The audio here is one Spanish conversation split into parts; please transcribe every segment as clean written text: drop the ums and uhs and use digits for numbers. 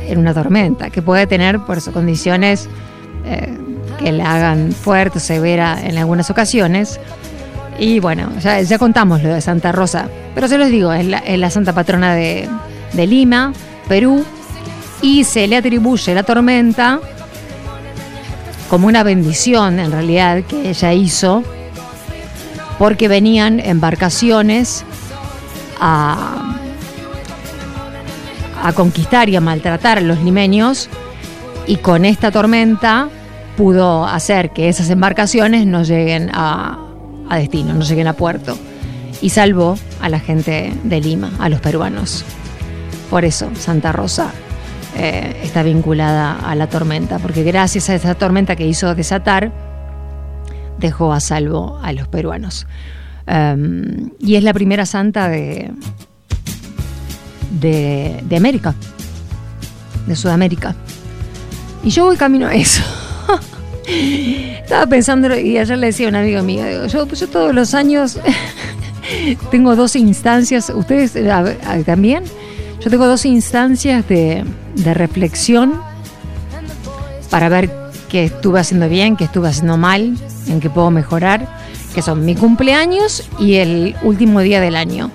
en una tormenta, que puede tener por eso condiciones que la hagan fuerte o severa en algunas ocasiones. Y bueno, ya contamos lo de Santa Rosa, pero se los digo, es la santa patrona de Lima, Perú, y se le atribuye la tormenta como una bendición en realidad que ella hizo, porque venían embarcaciones a conquistar y a maltratar a los limeños, y con esta tormenta pudo hacer que esas embarcaciones no lleguen a destino, no lleguen a puerto, y salvó a la gente de Lima, a los peruanos. Por eso Santa Rosa está vinculada a la tormenta, porque gracias a esa tormenta que hizo desatar, dejó a salvo a los peruanos. Y es la primera santa de América, de Sudamérica. Y yo voy camino a eso. Estaba pensando, y ayer le decía a una amiga mía, digo, yo todos los años tengo 12 instancias, ustedes también, yo tengo 12 instancias de reflexión para ver qué estuve haciendo bien, qué estuve haciendo mal, en qué puedo mejorar, que son mi cumpleaños y el último día del año.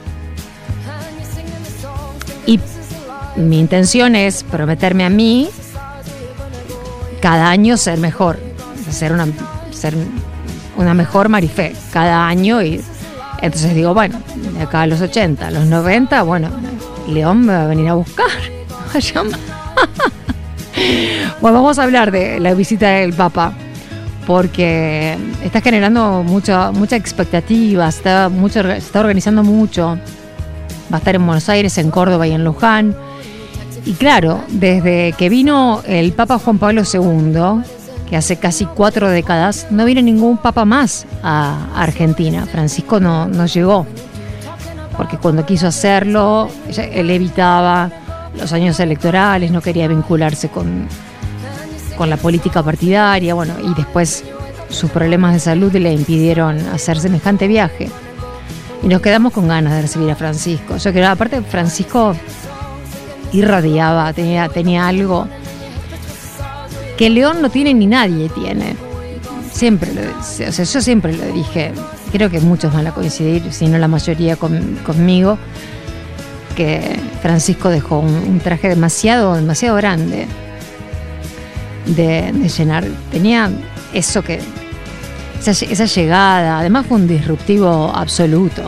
Y mi intención es prometerme a mí cada año ser mejor, ser una mejor Marifé cada año. Y entonces digo, bueno, de acá a los 80, a los 90, bueno, León me va a venir a buscar. Bueno, vamos a hablar de la visita del Papa, porque está generando mucha expectativa, está organizando mucho. Va a estar en Buenos Aires, en Córdoba y en Luján. Y claro, desde que vino el Papa Juan Pablo II, que hace casi 4 décadas, no viene ningún papa más a Argentina. Francisco no llegó, porque cuando quiso hacerlo, él evitaba los años electorales, no quería vincularse con la política partidaria, bueno, y después sus problemas de salud le impidieron hacer semejante viaje. Y nos quedamos con ganas de recibir a Francisco. Yo creo, aparte, Francisco irradiaba, tenía algo que León no tiene ni nadie tiene. Yo siempre lo dije, creo que muchos van a coincidir, si no la mayoría conmigo, que Francisco dejó un traje demasiado grande de llenar. Tenía eso esa llegada, además fue un disruptivo absoluto.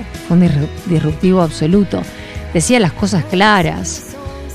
Decía las cosas claras.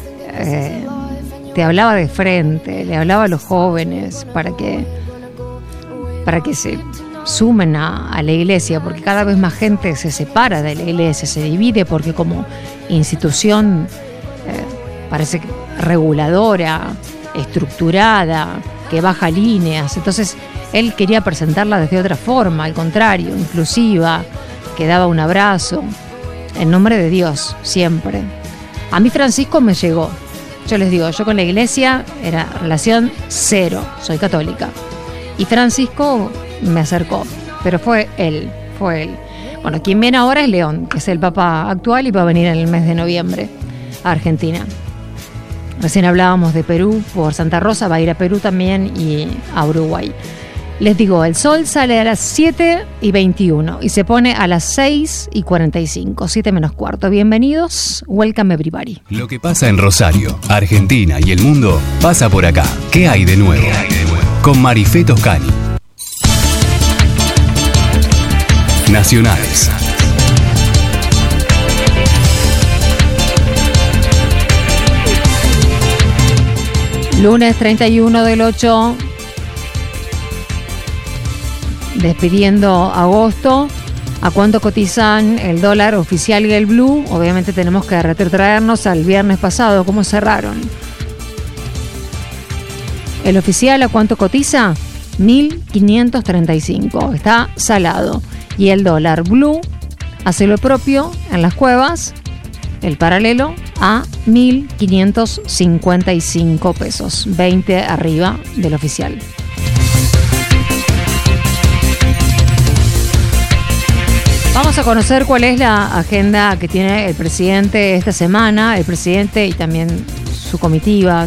Te hablaba de frente, le hablaba a los jóvenes para que se sumen a la iglesia, porque cada vez más gente se separa de la iglesia, se divide, porque como institución parece reguladora, estructurada, que baja líneas. Entonces él quería presentarla desde otra forma, al contrario, inclusiva, que daba un abrazo en nombre de Dios, siempre. A mí Francisco me llegó. Yo les digo, yo con la iglesia era relación cero, soy católica. Y Francisco me acercó, pero fue él. Bueno, quien viene ahora es León, que es el Papa actual y va a venir en el mes de noviembre a Argentina. Recién hablábamos de Perú, por Santa Rosa, va a ir a Perú también y a Uruguay. Les digo, el sol sale a las 7:21 y se pone a las 6:45, 7 menos cuarto. Bienvenidos, welcome everybody. Lo que pasa en Rosario, Argentina y el mundo pasa por acá. ¿Qué hay de nuevo? Con Marifé Toscani. Nacionales. Lunes 31 del 8, despidiendo agosto. ¿A cuánto cotizan el dólar oficial y el blue? Obviamente tenemos que retrotraernos al viernes pasado, ¿cómo cerraron? El oficial, ¿a cuánto cotiza? 1.535, está salado. Y el dólar blue hace lo propio en las cuevas, el paralelo, a 1.555 pesos, 20 arriba del oficial. Vamos a conocer cuál es la agenda que tiene el presidente esta semana, el presidente y también su comitiva,